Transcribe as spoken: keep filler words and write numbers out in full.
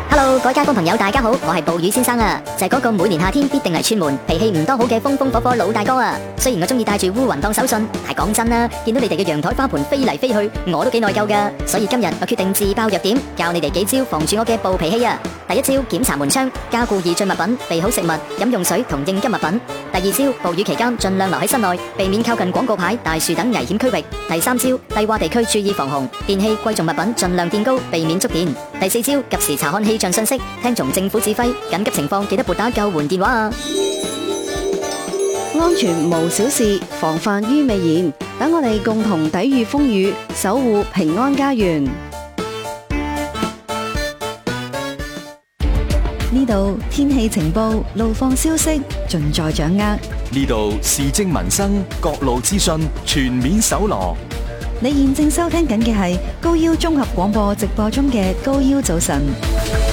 Hello， 各位街坊朋友，大家好，我係暴雨先生啊，就係嗰個每年夏天必定嚟串門、脾氣唔多好嘅風風火火老大哥啊。雖然我中意帶住烏雲當手信，但係講真啦，見到你哋嘅陽台花盆飛嚟飛去，我都幾內疚噶。所以今日我決定自爆弱點，教你哋幾招防住我嘅暴脾氣啊。第一招，檢查門窗，加固易進物品，備好食物、飲用水同應急物品。第二招，暴雨期間盡量留喺室內，避免靠近廣告牌、大樹等危險區域。第三招，低洼地區注意防洪，電器、貴重物品盡量墊高，避免觸電。第四招，及時查看氣象信息，聽從政府指揮，緊急情況記得撥打救援電話啊！ 安全無小事，防範於未然。等我哋共同抵禦風雨，守護平安家園。呢度天氣情報、路況消息盡在掌握。 呢度時政民生、各路資訊全面搜羅。 你現正收聽緊嘅係高腰綜合廣播直播中嘅高腰早晨。